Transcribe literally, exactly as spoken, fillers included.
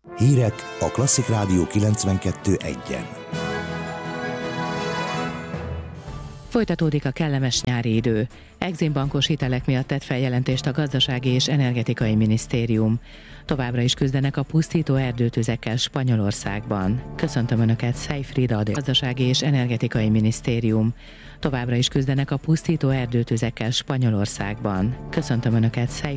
Hírek a Klasszik Rádió kilencvenkettő egyen. Folytatódik a kellemes nyári idő. Eximbankos hitelek miatt tett feljelentést a Gazdasági és Energetikai Minisztérium. Továbbra is küzdenek a pusztító erdőtüzekkel Spanyolországban. Köszöntöm Önöket, Szejfrida, a Gazdasági és Energetikai Minisztérium. Továbbra is küzdenek a pusztító erdőtüzekkel Spanyolországban. Köszöntöm Önöket, Szejfrida.